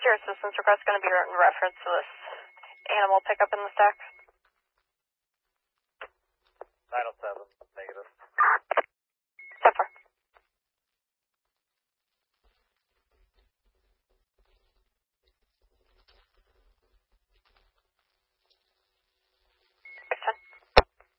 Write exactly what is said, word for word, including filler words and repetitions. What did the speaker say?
your assistance request going to be in reference to this animal pickup in the stack?